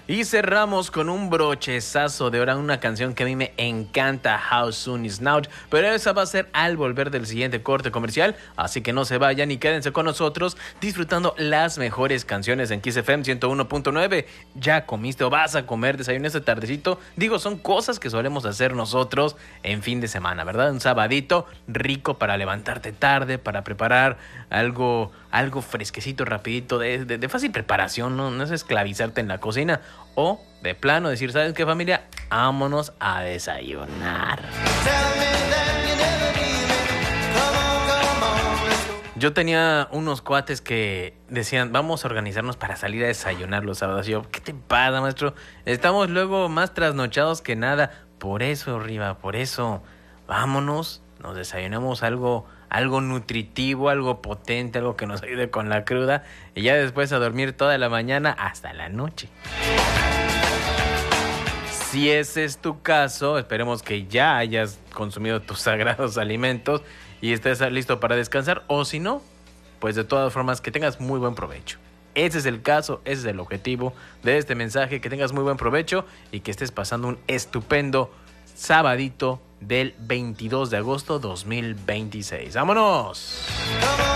Y cerramos con un brochezazo de hora, una canción que a mí me encanta, How Soon Is Now, pero esa va a ser al volver del siguiente corte comercial, así que no se vayan y quédense con nosotros disfrutando las mejores canciones en Kiss FM 101.9. ¿Ya comiste o vas a comer desayuno este tardecito? Digo, son cosas que solemos hacer nosotros en fin de semana, ¿verdad? Un sabadito rico para levantarte tarde, para preparar algo fresquecito, rapidito, de fácil preparación, ¿no? No es esclavizarte en la cocina. O de plano decir, ¿sabes qué, familia? Vámonos a desayunar. Yo tenía unos cuates que decían, vamos a organizarnos para salir a desayunar los sábados. Y yo, ¿qué te pasa, maestro? Estamos luego más trasnochados que nada. Por eso, Riva, por eso. Vámonos, nos desayunamos algo nutritivo, algo potente, algo que nos ayude con la cruda. Y ya después a dormir toda la mañana hasta la noche. Si ese es tu caso, esperemos que ya hayas consumido tus sagrados alimentos y estés listo para descansar. O si no, pues de todas formas que tengas muy buen provecho. Ese es el caso, ese es el objetivo de este mensaje, que tengas muy buen provecho y que estés pasando un estupendo sabadito del 22 de agosto 2026. ¡Vámonos!